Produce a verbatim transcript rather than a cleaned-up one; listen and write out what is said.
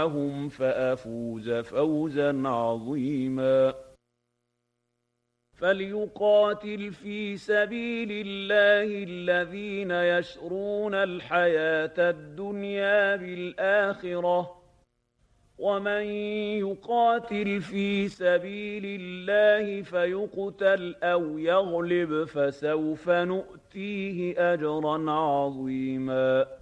هم فأفوز فوزا عظيما. فليقاتل في سبيل الله الذين يشرون الحياة الدنيا بالآخرة، ومن يقاتل في سبيل الله فيقتل أو يغلب فسوف نؤتيه أجرا عظيما.